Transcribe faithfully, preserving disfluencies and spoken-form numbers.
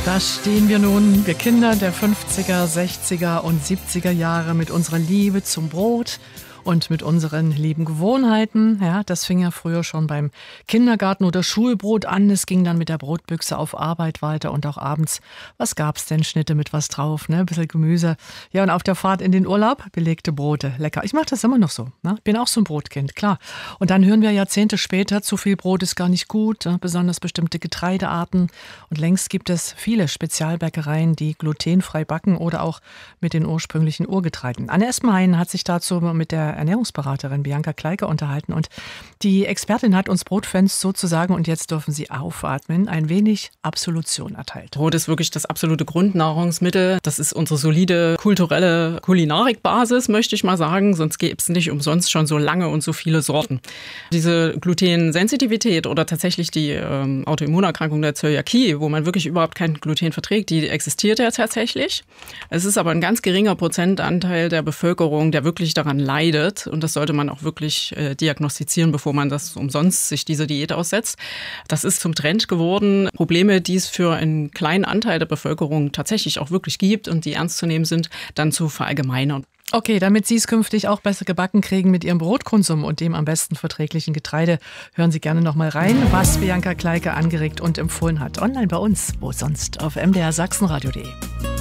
Da stehen wir nun, wir Kinder der fünfziger, sechziger und siebziger Jahre mit unserer Liebe zum Brot und mit unseren lieben Gewohnheiten. Ja, das fing ja früher schon beim Kindergarten oder Schulbrot an. Es ging dann mit der Brotbüchse auf Arbeit weiter und auch abends. Was gab's denn? Schnitte mit was drauf, ne? Ein bisschen Gemüse. Ja, und auf der Fahrt in den Urlaub belegte Brote. Lecker. Ich mache das immer noch so. Ne? Bin auch so ein Brotkind, klar. Und dann hören wir Jahrzehnte später, zu viel Brot ist gar nicht gut, ne? Besonders bestimmte Getreidearten. Und längst gibt es viele Spezialbäckereien, die glutenfrei backen oder auch mit den ursprünglichen Urgetreiden. Anne Esmain hat sich dazu mit der Ernährungsberaterin Bianca Kleiker unterhalten und die Expertin hat uns Brotfans sozusagen, und jetzt dürfen Sie aufatmen, ein wenig Absolution erteilt. Brot ist wirklich das absolute Grundnahrungsmittel. Das ist unsere solide kulturelle Kulinarikbasis, möchte ich mal sagen. Sonst gäbe es nicht umsonst schon so lange und so viele Sorten. Diese Glutensensitivität oder tatsächlich die ähm, Autoimmunerkrankung der Zöliakie, wo man wirklich überhaupt kein Gluten verträgt, die existiert ja tatsächlich. Es ist aber ein ganz geringer Prozentanteil der Bevölkerung, der wirklich daran leidet. Und das sollte man auch wirklich äh, diagnostizieren, bevor man das umsonst sich diese Diät aussetzt. Das ist zum Trend geworden. Probleme, die es für einen kleinen Anteil der Bevölkerung tatsächlich auch wirklich gibt und die ernst zu nehmen sind, dann zu verallgemeinern. Okay, damit Sie es künftig auch besser gebacken kriegen mit Ihrem Brotkonsum und dem am besten verträglichen Getreide, hören Sie gerne noch mal rein, was Bianca Kleiker angeregt und empfohlen hat. Online bei uns, wo sonst, auf m d r sachsenradio punkt d e.